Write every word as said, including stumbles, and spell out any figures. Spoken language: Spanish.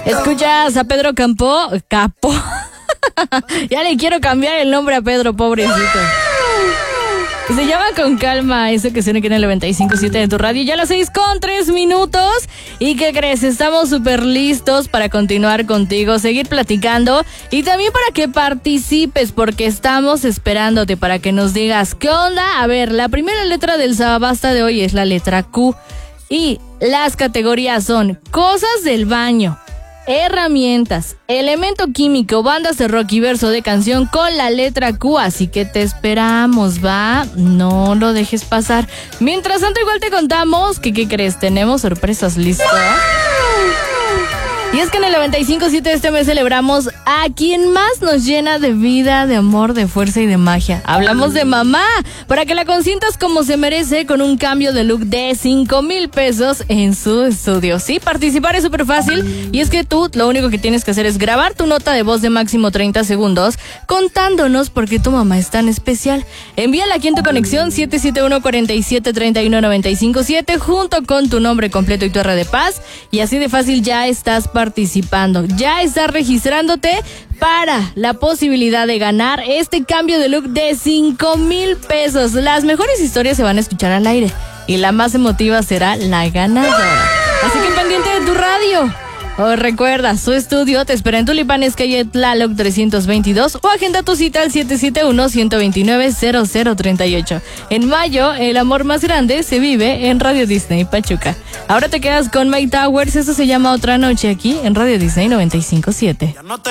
Escuchas a Pedro Campo, Capo. Ya le quiero cambiar el nombre a Pedro, pobrecito. Se llama Con Calma, eso que suena aquí en el noventa y cinco punto siete de tu radio. Ya las seis con tres minutos. ¿Y qué crees? Estamos súper listos para continuar contigo, seguir platicando y también para que participes, porque estamos esperándote para que nos digas qué onda. A ver, la primera letra del Sababasta de hoy es la letra Q. Y las categorías son cosas del baño, herramientas, elemento químico, bandas de rock y verso de canción con la letra Q, así que te esperamos, ¿va? No lo dejes pasar. Mientras tanto, igual te contamos que, ¿qué crees? Tenemos sorpresas listas. Y es que en el noventa y cinco punto siete de este mes celebramos a quien más nos llena de vida, de amor, de fuerza y de magia. Hablamos de mamá, para que la consientas como se merece con un cambio de look de cinco mil pesos en su estudio. Sí, participar es súper fácil y es que tú lo único que tienes que hacer es grabar tu nota de voz de máximo treinta segundos contándonos por qué tu mamá es tan especial. Envíala aquí en tu conexión siete siete uno, cuatro siete, tres uno nueve cinco siete junto con tu nombre completo y tu R de paz y así de fácil ya estás participando, ya estás registrándote para la posibilidad de ganar este cambio de look de cinco mil pesos. Las mejores historias se van a escuchar al aire y la más emotiva será la ganadora. Así que pendiente de tu radio. Oh, recuerda, su estudio te espera en Tulipanes, calle Tlaloc trescientos veintidós o agenda tu cita al siete siete uno, uno dos nueve, cero cero tres ocho. En mayo, el amor más grande se vive en Radio Disney Pachuca. Ahora te quedas con Mike Towers, eso se llama Otra Noche aquí en Radio Disney noventa y cinco punto siete.